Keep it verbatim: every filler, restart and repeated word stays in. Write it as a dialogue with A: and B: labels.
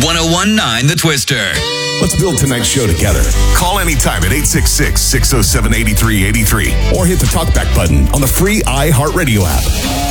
A: one oh one point nine The Twister.
B: Let's build tonight's show together. Call anytime at eight six six, six oh seven, eight three eight three or hit the talkback button on the free iHeartRadio app.